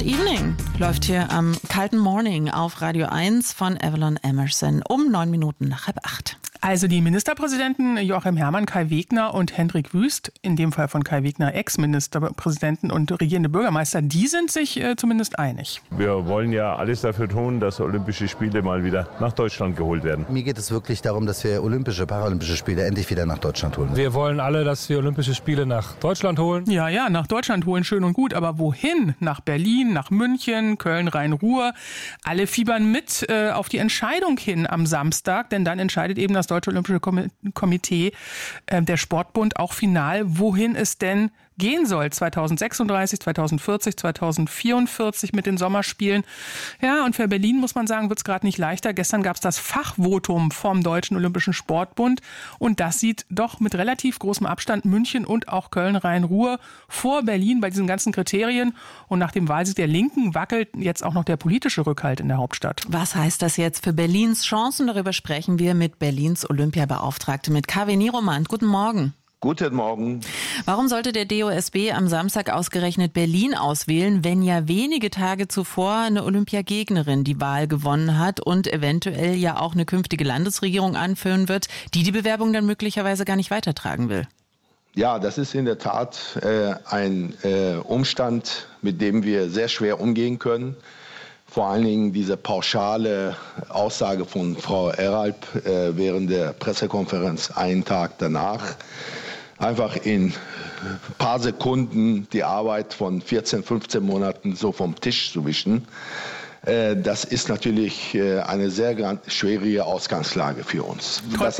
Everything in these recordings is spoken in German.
Hot Evening läuft hier am kalten Morning auf Radio 1 von Evelyn Emerson um 9 Minuten nach 7:30. Also die Ministerpräsidenten Joachim Herrmann, Kai Wegner und Hendrik Wüst, in dem Fall von Kai Wegner Ex-Ministerpräsidenten und regierende Bürgermeister, die sind sich zumindest einig. Wir wollen ja alles dafür tun, dass Olympische Spiele mal wieder nach Deutschland geholt werden. Mir geht es wirklich darum, dass wir Paralympische Spiele endlich wieder nach Deutschland holen. Wir wollen alle, dass wir Olympische Spiele nach Deutschland holen. Ja, nach Deutschland holen, schön und gut. Aber wohin? Nach Berlin, nach München, Köln, Rhein-Ruhr. Alle fiebern mit auf die Entscheidung hin am Samstag, denn dann entscheidet eben das Deutsche Olympische Komitee, der Sportbund, auch final, wohin es denn gehen soll. 2036, 2040, 2044 mit den Sommerspielen. Ja, und für Berlin, muss man sagen, wird es gerade nicht leichter. Gestern gab es das Fachvotum vom Deutschen Olympischen Sportbund und das sieht doch mit relativ großem Abstand München und auch Köln-Rhein-Ruhr vor Berlin bei diesen ganzen Kriterien. Und nach dem Wahlsieg der Linken wackelt jetzt auch noch der politische Rückhalt in der Hauptstadt. Was heißt das jetzt für Berlins Chancen? Darüber sprechen wir mit Berlins Olympiabeauftragte, mit Kaveh Niromand. Guten Morgen. Guten Morgen. Warum sollte der DOSB am Samstag ausgerechnet Berlin auswählen, wenn ja wenige Tage zuvor eine Olympiagegnerin die Wahl gewonnen hat und eventuell ja auch eine künftige Landesregierung anführen wird, die Bewerbung dann möglicherweise gar nicht weitertragen will? Ja, das ist in der Tat ein Umstand, mit dem wir sehr schwer umgehen können. Vor allen Dingen diese pauschale Aussage von Frau Eralp während der Pressekonferenz einen Tag danach. Einfach in ein paar Sekunden die Arbeit von 14, 15 Monaten so vom Tisch zu wischen. Das ist natürlich eine sehr schwierige Ausgangslage für uns. Das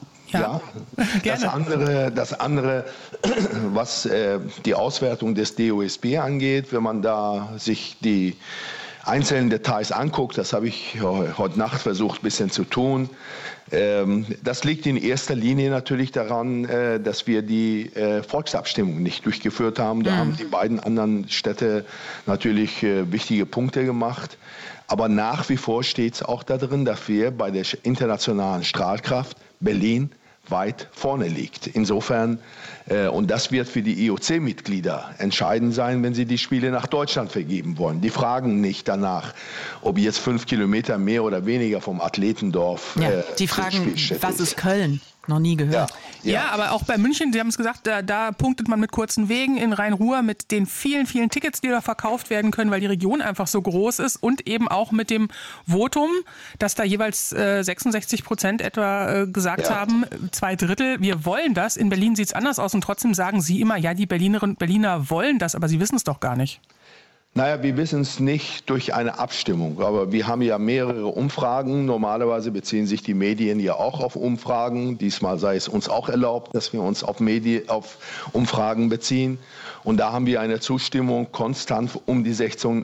andere, was die Auswertung des DOSB angeht, wenn man da sich die einzelnen Details anguckt, das habe ich heute Nacht versucht ein bisschen zu tun. Das liegt in erster Linie natürlich daran, dass wir die Volksabstimmung nicht durchgeführt haben. Da haben die beiden anderen Städte natürlich wichtige Punkte gemacht. Aber nach wie vor steht es auch da drin, dass wir bei der internationalen Strahlkraft Berlin weit vorne liegt. Insofern, und das wird für die IOC-Mitglieder entscheidend sein, wenn sie die Spiele nach Deutschland vergeben wollen. Die fragen nicht danach, ob jetzt 5 Kilometer mehr oder weniger vom Athletendorf die fragen, was ist Köln? Noch nie gehört. Ja, aber auch bei München, Sie haben es gesagt, da punktet man mit kurzen Wegen, in Rhein-Ruhr mit den vielen, vielen Tickets, die da verkauft werden können, weil die Region einfach so groß ist und eben auch mit dem Votum, dass da jeweils 66% etwa gesagt haben, 2/3, wir wollen das. In Berlin sieht es anders aus und trotzdem sagen Sie immer, ja, die Berlinerinnen und Berliner wollen das, aber sie wissen es doch gar nicht. Naja, wir wissen es nicht durch eine Abstimmung, aber wir haben ja mehrere Umfragen. Normalerweise beziehen sich die Medien ja auch auf Umfragen. Diesmal sei es uns auch erlaubt, dass wir uns auf Umfragen beziehen. Und da haben wir eine Zustimmung konstant um die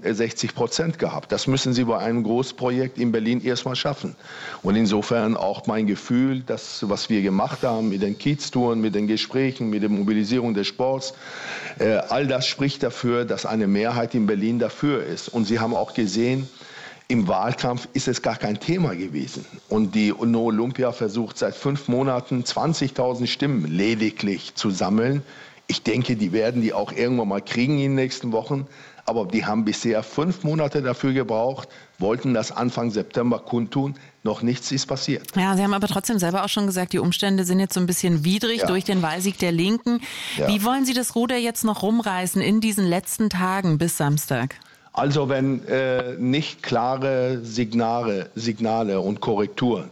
60% gehabt. Das müssen Sie bei einem Großprojekt in Berlin erstmal schaffen. Und insofern auch mein Gefühl, das, was wir gemacht haben mit den Kieztouren, mit den Gesprächen, mit der Mobilisierung des Sports, all das spricht dafür, dass eine Mehrheit in Berlin dafür ist. Und Sie haben auch gesehen, im Wahlkampf ist es gar kein Thema gewesen. Und die UNO Olympia versucht seit 5 Monaten 20.000 Stimmen lediglich zu sammeln. Ich denke, die werden die auch irgendwann mal kriegen in den nächsten Wochen. Aber die haben bisher 5 Monate dafür gebraucht, wollten das Anfang September kundtun. Noch nichts ist passiert. Ja, Sie haben aber trotzdem selber auch schon gesagt, die Umstände sind jetzt so ein bisschen widrig durch den Wahlsieg der Linken. Ja. Wie wollen Sie das Ruder jetzt noch rumreißen in diesen letzten Tagen bis Samstag? Also wenn nicht klare Signale und Korrekturen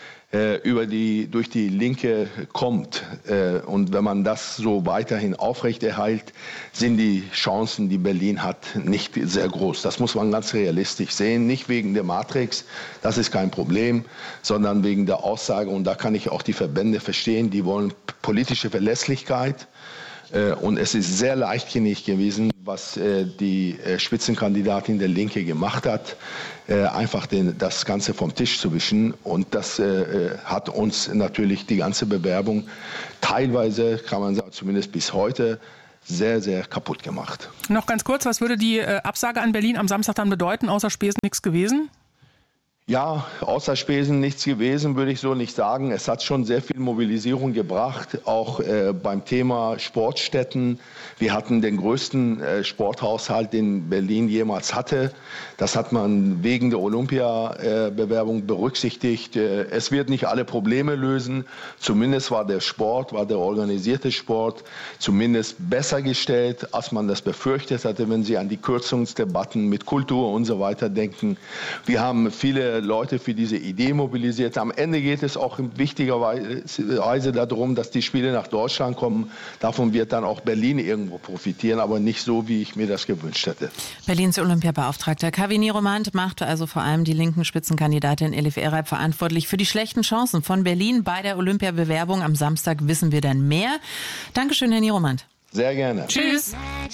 durch die Linke kommt und wenn man das so weiterhin aufrechterhält, sind die Chancen, die Berlin hat, nicht sehr groß. Das muss man ganz realistisch sehen. Nicht wegen der Matrix, das ist kein Problem, sondern wegen der Aussage. Und da kann ich auch die Verbände verstehen, die wollen politische Verlässlichkeit. Und es ist sehr leichtsinnig gewesen, was die Spitzenkandidatin der Linke gemacht hat, einfach das Ganze vom Tisch zu wischen. Und das hat uns natürlich die ganze Bewerbung teilweise, kann man sagen, zumindest bis heute, sehr, sehr kaputt gemacht. Noch ganz kurz, was würde die Absage an Berlin am Samstag dann bedeuten? Außer Spesen nichts gewesen? Ja, außer Spesen nichts gewesen, würde ich so nicht sagen. Es hat schon sehr viel Mobilisierung gebracht, auch beim Thema Sportstätten. Wir hatten den größten Sporthaushalt, den Berlin jemals hatte. Das hat man wegen der Olympia-Bewerbung berücksichtigt. Es wird nicht alle Probleme lösen. Zumindest war der organisierte Sport zumindest besser gestellt, als man das befürchtet hatte, wenn Sie an die Kürzungsdebatten mit Kultur und so weiter denken. Wir haben viele Leute für diese Idee mobilisiert. Am Ende geht es auch in wichtiger Weise darum, dass die Spiele nach Deutschland kommen. Davon wird dann auch Berlin irgendwo profitieren, aber nicht so, wie ich mir das gewünscht hätte. Berlins Olympiabeauftragter Kaveh Niromand macht also vor allem die linken Spitzenkandidatin Elif Erhayb verantwortlich für die schlechten Chancen von Berlin bei der Olympiabewerbung. Am Samstag wissen wir dann mehr. Dankeschön, Herr Niromand. Sehr gerne. Tschüss.